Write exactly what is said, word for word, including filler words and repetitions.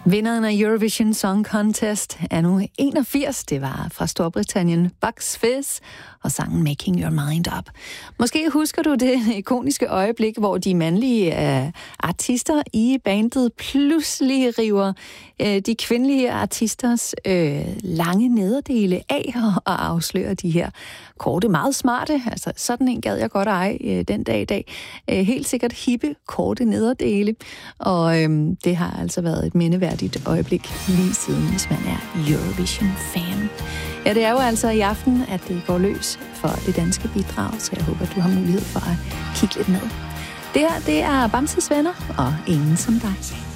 Vinderen af Eurovision Song Contest er nu enogfirs. Det var fra Storbritannien, Bucks Fizz, og sangen Making Your Mind Up. Måske husker du det ikoniske øjeblik, hvor de mandlige uh, artister i bandet pludselig river uh, de kvindelige artisters uh, lange nederdele af og afslører de her korte, meget smarte. Altså sådan en gad jeg godt eje uh, den dag i dag. Uh, helt sikkert hippe, korte nederdele. Og um, det har altså været et mindeværdigt øjeblik lige siden, hvis man er Eurovision-fan. Ja, det er jo altså i aften, at det går løs for det danske bidrag, så jeg håber, du har mulighed for at kigge lidt med. Det her, det er Bamses Venner, og ingen som dig.